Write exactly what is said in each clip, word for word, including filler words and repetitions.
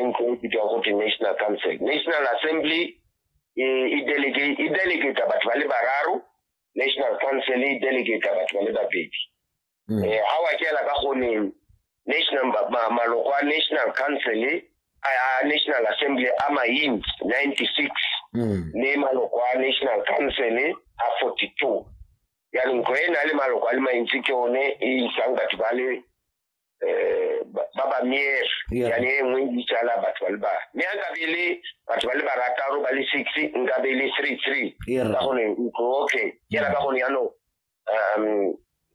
go to the National Council. National Assembly i delegate i delegate batho ba le bararo, National Council i delegate batho ba le babedi. Eh ha wa kela ka gone National maloko a National Council a National Assembly ama int ninety-six ne maloko a National Council a forty-two. Yani ngwena le maloko a le maintsi ke one e isang batho ba le eh baba mier yani engwe ditala batho ba le ba me anga bele batho ba le ba rataro ba le six nga bele three three ka gone okay yela ka gone yano um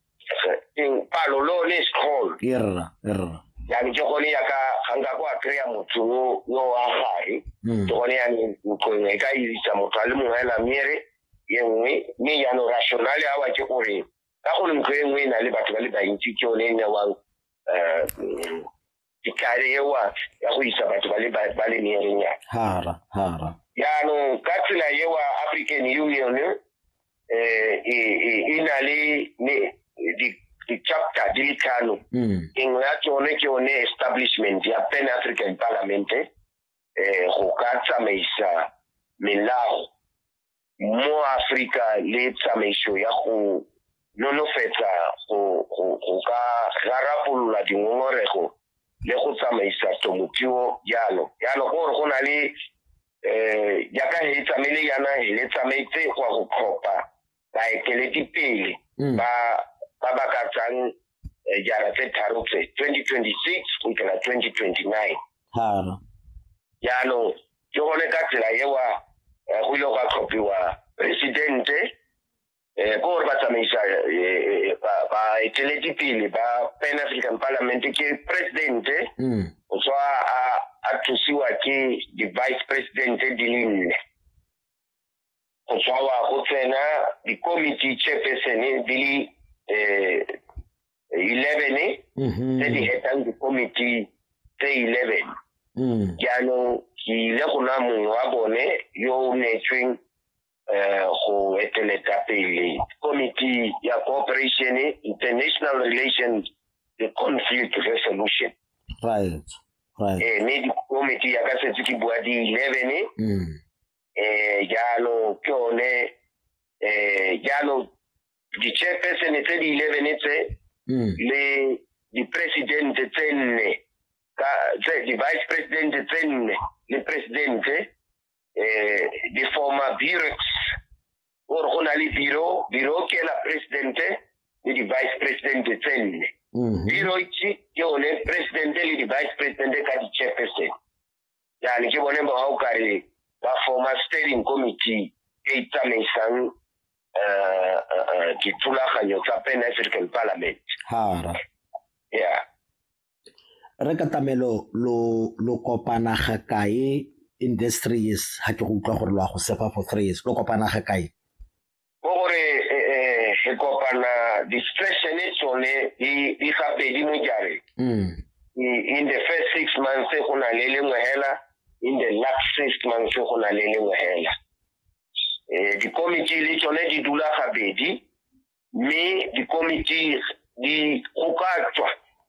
in palo lo le scroll irra irra yani ke gone ya ka hanga kwa crea motho yo wa hae ke gone yani ko ne ka isa motho a le mo hela miere yengwe me yano rational ya wa ke gore ka gone ngwe na le batho ba le ba intsi ke one nya wa eh ikare yewa ya go isa batho ba le ba le miere hara hara yano ka tsela yewa African Union eh ina le ne di chapter di kano in ya tsone ke one establishment ya Pan African Parliament eh go ka tsamaisa melao mo Africa le tsamaiso ya go no fetsa go go ka garapolola dingongorego le go tsamaisa temothuo yalo yalo go go na le eh ya ka he tsamile yana le tsamaitse go go khopa ba ekeledi pele ba ba ba ka tsang jara tse tharo tse twenty twenty-six go tla twenty twenty-nine hara yalo yo gone ka tsela yewa go ile ga khopiwa presidente eh go ba tsamaisa ba ba ekeledi pele ba Pan African Parliament ke presidente o so a a thusiwa ke the vice president diline o so wa go tsena di committee chairperson di eh eleven tse di hetang di committee tse eleven jano ki le gona mongwe wa bone yo netsweng eh go eteleta pele committee ya cooperation international relations the conflict resolution right right eh ne di committee ya ka se tsi bua di eleven eh jalo ke one eh jalo di chairperson tse di eleven tse le di president tsenne ka tse di vice president tsenne le presidente eh di former bureaus or gona le bureau bureau ke la presidente le di vice president tsenne bureau itse ke one presidente le di vice president ka di chairperson yani ke bone ba o kare ba former steering committee e tsamaisang uh uh di tulaganyo tsa Pan African Parliament hara yeah re ka tamelo lo lo kopana ga kae industries ha ke go utlwa gore lo a go sefa for three years lo kopana ga kae gore eh e kopana distraction e tsone di di gape di mo jare in the first six months go na le lengwe hela in the last six months go na le lengwe hela eh di committee le tsone di dula gabedi me di committee di gokatswa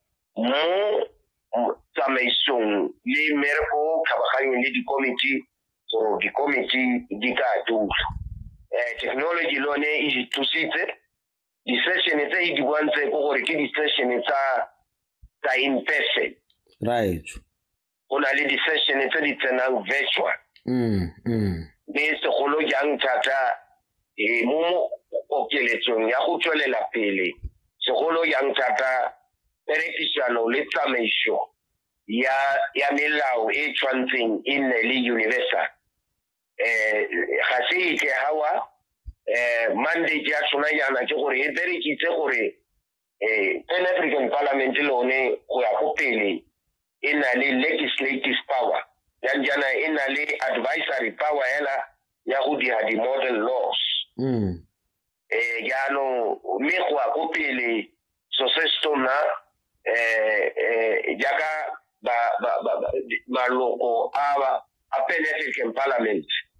mo tsamaisong le mereko kabaganye le di committee so di committee di ka dula eh technology lone e thusitse di session tse di bontshe go gore ke di session tsa tsa in person right ona le di session tse di tsenang virtual mm mm be se golo jang thata e mo okeletsong ya go tswelela pele se golo jang thata perekisano le tsamaiso ya ya melao e tshwantseng in le universal eh ga se ke hawa eh mandate ya tsona yana ke gore e berekitse gore eh Pan African Parliament lone go ya go pele ina le legislative power yan jana ina le advisory power ela ya go di di model laws mm eh yano me go ya go pele so se stona eh eh jaga ba ba ba maloko aba a Pan African Parliament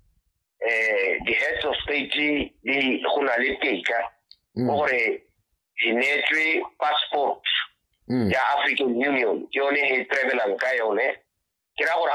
eh the heads of state di gona le teka gore inetri passport ya African Union yone he travel an ka yone kira